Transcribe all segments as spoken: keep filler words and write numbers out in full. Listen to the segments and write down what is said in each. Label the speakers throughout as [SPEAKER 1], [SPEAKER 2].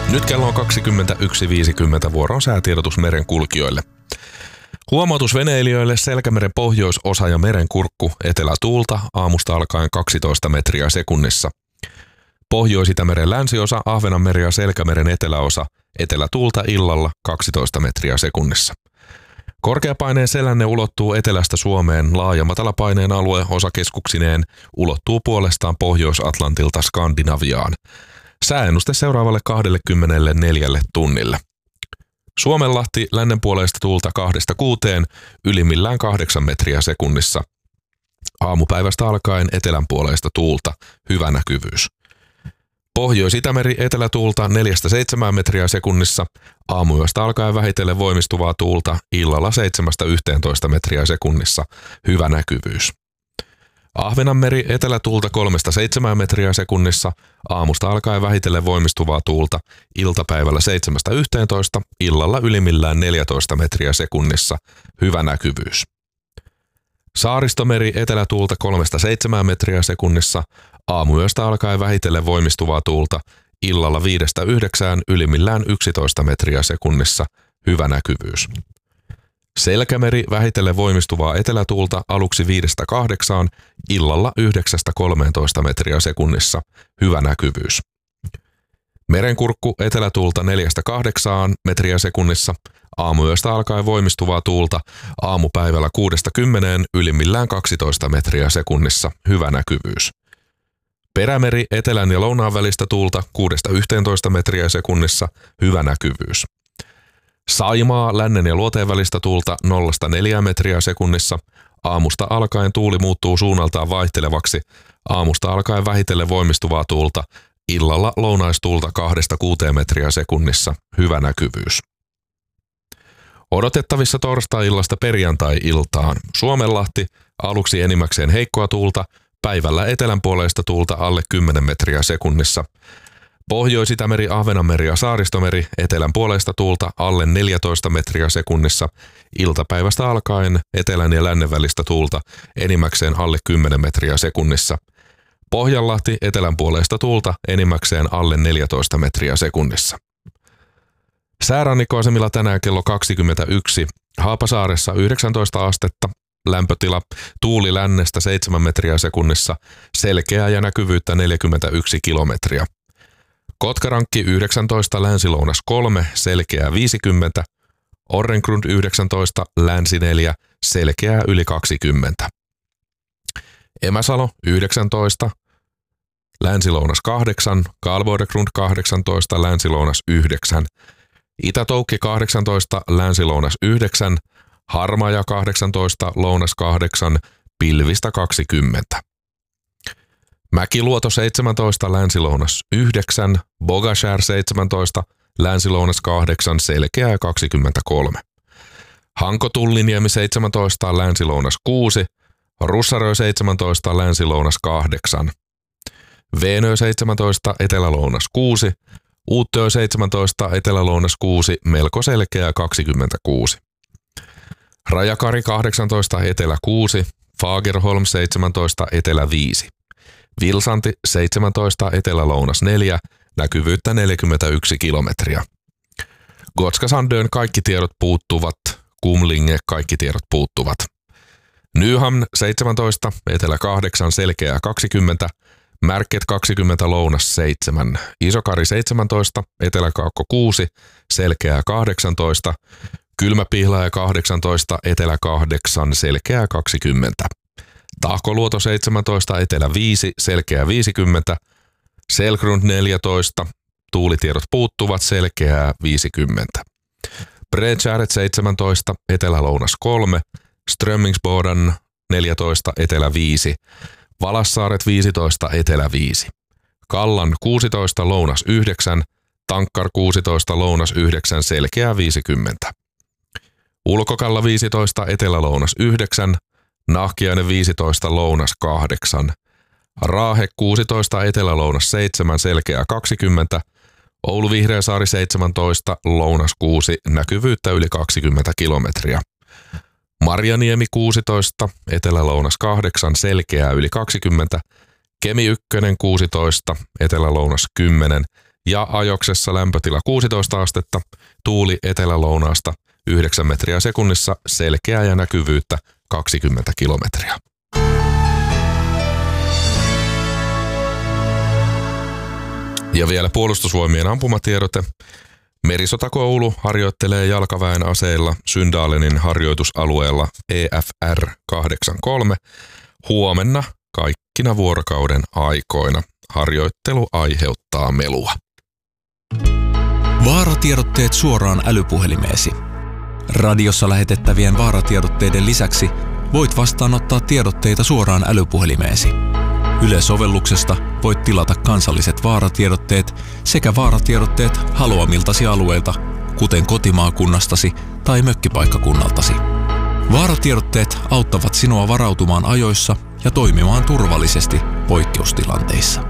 [SPEAKER 1] Nyt kello on kaksikymmentäyksi viisikymmentä, vuoron säätiedotus merenkulkijoille. Huomautus veneilijöille: Selkämeren pohjoisosa ja merenkurkku, etelätuulta, aamusta alkaen kaksitoista metriä sekunnissa. Pohjois-Itämeren länsiosa, Ahvenanmeri ja Selkämeren eteläosa, etelätuulta illalla kaksitoista metriä sekunnissa. Korkeapaineen selänne ulottuu etelästä Suomeen, laaja matalapaineen alue osakeskuksineen ulottuu puolestaan Pohjois-Atlantilta Skandinaviaan. Sääennuste seuraavalle kaksikymmentäneljä tunnille. Suomenlahti lännenpuoleista tuulta kahdesta kuuteen, ylimmillään kahdeksan metriä sekunnissa. Aamupäivästä alkaen etelänpuoleista tuulta, hyvä näkyvyys. Pohjois-Itämeri etelätuulta neljästä seitsemään metriä sekunnissa, aamuyöstä alkaen vähitellen voimistuvaa tuulta, illalla seitsemästä yhteentoista metriä sekunnissa, hyvä näkyvyys. Ahvenanmeri etelätuulta kolmesta seitsemään metriä sekunnissa, aamusta alkaen vähitellen voimistuvaa tuulta, iltapäivällä seitsemästä yhteentoista, illalla ylimmillään neljätoista metriä sekunnissa, hyvä näkyvyys. Saaristomeri etelätuulta kolmesta seitsemään metriä sekunnissa, aamuyöstä alkaen vähitellen voimistuvaa tuulta, illalla viidestä yhdeksään, ylimmillään yksitoista metriä sekunnissa, hyvä näkyvyys. Selkämeri vähitellen voimistuvaa etelätuulta, aluksi viidestä kahdeksaan, illalla yhdeksästä kolmeentoista metriä sekunnissa, hyvä näkyvyys. Merenkurkku etelätuulta neljästä kahdeksaan metriä sekunnissa, aamuyöstä alkaen voimistuvaa tuulta, aamupäivällä kuudesta kymmeneen, ylimmillään kaksitoista metriä sekunnissa, hyvä näkyvyys. Perämeri etelän ja lounaan välistä tuulta kuudesta yhteentoista metriä sekunnissa, hyvä näkyvyys. Saimaa lännen ja luoteen välistä tuulta nollasta neljään metriä sekunnissa, aamusta alkaen tuuli muuttuu suunnaltaan vaihtelevaksi, aamusta alkaen vähitellen voimistuvaa tuulta, illalla lounaistuulta kahdesta kuuteen metriä sekunnissa, hyvä näkyvyys. Odotettavissa torstai-illasta perjantai-iltaan: Suomenlahti aluksi enimmäkseen heikkoa tuulta, päivällä etelänpuoleista tuulta alle kymmenen metriä sekunnissa. Pohjois-Itämeri, Ahvenanmeri ja Saaristomeri etelänpuoleista tuulta alle neljätoista metriä sekunnissa, iltapäivästä alkaen etelän ja lännen välistä tuulta enimmäkseen alle kymmenen metriä sekunnissa. Pohjanlahti etelänpuoleista tuulta enimmäkseen alle neljätoista metriä sekunnissa. Säärannikkoasemilla tänään kello kaksikymmentäyksi, Haapasaaressa yhdeksäntoista astetta, lämpötila, tuuli lännestä seitsemän metriä sekunnissa, selkeää ja näkyvyyttä neljäkymmentäyksi kilometriä. Kotkarankki yhdeksäntoista, länsi-lounas kolme, selkeää viisikymmentä, Orrengrund yhdeksäntoista, länsi neljä, selkeää yli kaksikymmentä. Emäsalo yhdeksäntoista, länsi-lounas kahdeksan, Karlsborg kahdeksantoista, länsi-lounas yhdeksän, Itä-Toukki kahdeksantoista, länsi-lounas yhdeksän, Harmaja kahdeksantoista, lounas kahdeksan, pilvistä kaksikymmentä. Mäkiluoto seitsemäntoista, länsi-lounas yhdeksän, Bogashär seitsemäntoista, länsi-lounas kahdeksan, selkeää kaksikymmentäkolme. Hanko-Tulliniemi seitsemäntoista, länsi-lounas kuusi, Russarö seitsemäntoista, länsi-lounas kahdeksan. Veenö seitsemäntoista, etelä-lounas kuusi, Uuttöö seitsemäntoista, etelä-lounas kuusi, melko selkeää kaksikymmentäkuusi. Rajakari kahdeksantoista, etelä kuusi, Fagerholm seitsemäntoista, etelä viisi. Vilsanti seitsemäntoista, etelä-lounas neljä, näkyvyyttä neljäkymmentäyksi kilometriä. Gotska Sandön kaikki tiedot puuttuvat, Kumlinge kaikki tiedot puuttuvat. Nyhamn seitsemäntoista, etelä kahdeksan, selkeää kaksikymmentä, Märket kaksikymmentä, lounas seitsemän, Isokari seitsemäntoista, etelä-kaakko kuusi, selkeää kahdeksantoista, Kylmäpihlaja kahdeksantoista, etelä kahdeksan, selkeää kaksikymmentä. Tahkoluoto seitsemäntoista, etelä viisi, selkeää viisikymmentä, Selgrund neljätoista, tuulitiedot puuttuvat, selkeää viisikymmentä. Bredskäret seitsemäntoista, etelä-lounas kolme, Strömmingsboden neljätoista, etelä viisi, Valassaaret viisitoista, etelä viisi. Kallan kuusitoista, lounas yhdeksän, Tankkar kuusitoista, lounas yhdeksän, selkeää viisikymmentä. Ulkokalla viisitoista, etelä-lounas yhdeksän, Nahkiainen viisitoista, lounas kahdeksan. Raahe kuusitoista, etelä-lounas seitsemän, selkeää kaksikymmentä. Oulu Vihreäsaari seitsemäntoista, lounas kuusi, näkyvyyttä yli kaksikymmentä kilometriä. Marjaniemi kuusitoista, etelä-lounas kahdeksan, selkeää yli kaksikymmentä. Kemi yksi kuusitoista, etelä-lounas kymmenen, Ja ajoksessa lämpötila kuusitoista astetta, tuuli etelä-lounaasta yhdeksän metriä sekunnissa, selkeää ja näkyvyyttä kaksikymmentä kilometriä. Ja vielä Puolustusvoimien ampumatiedote. Merisotakoulu harjoittelee jalkaväen aseilla Syndalenin harjoitusalueella E F R kahdeksankymmentäkolme huomenna kaikkina vuorokauden aikoina. Harjoittelu aiheuttaa melua.
[SPEAKER 2] Vaaratiedotteet suoraan älypuhelimeesi. Radiossa lähetettävien vaaratiedotteiden lisäksi voit vastaanottaa tiedotteita suoraan älypuhelimeesi. Yle-sovelluksesta voit tilata kansalliset vaaratiedotteet sekä vaaratiedotteet haluamiltasi alueilta, kuten kotimaakunnastasi tai mökkipaikkakunnaltasi. Vaaratiedotteet auttavat sinua varautumaan ajoissa ja toimimaan turvallisesti poikkeustilanteissa.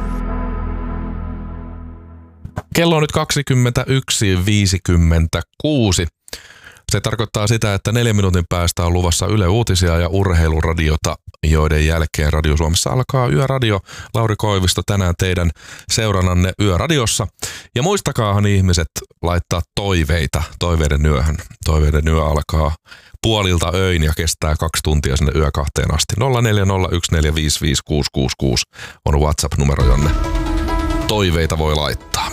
[SPEAKER 1] Kello on nyt kaksikymmentäyksi viisikymmentäkuusi. Se tarkoittaa sitä, että neljän minuutin päästä on luvassa Yle Uutisia ja urheiluradiota, joiden jälkeen Radio Suomessa alkaa Yöradio. Lauri Koivisto tänään teidän seurannanne Yöradiossa. Ja muistakaahan ihmiset laittaa toiveita toiveiden yöhön. Toiveiden yö alkaa puolilta öin ja kestää kaksi tuntia sinne yökahteen asti. nolla neljä nolla yksi neljä viisi viisi kuusi kuusi kuusi on WhatsApp-numero, jonne toiveita voi laittaa.